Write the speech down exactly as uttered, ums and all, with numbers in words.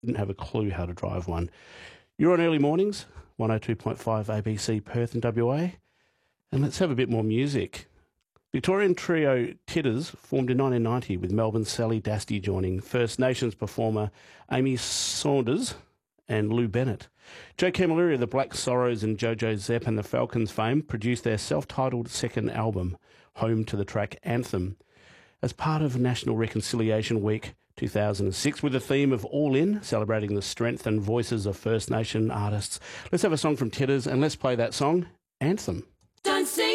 Didn't have a clue how to drive one. You're on Early Mornings, one oh two point five A B C Perth and W A. And let's have a bit more music. Victorian trio Titters formed in nineteen ninety with Melbourne's Sally Dasty joining First Nations performer Amy Saunders and Lou Bennett. Joe Camilleri of the Black Sorrows and Jojo Zepp and the Falcons fame produced their self-titled second album, home to the track Anthem, as part of National Reconciliation Week two thousand six with the theme of All In, celebrating the strength and voices of First Nation artists. Let's have a song from Titters and let's play that song, Anthem.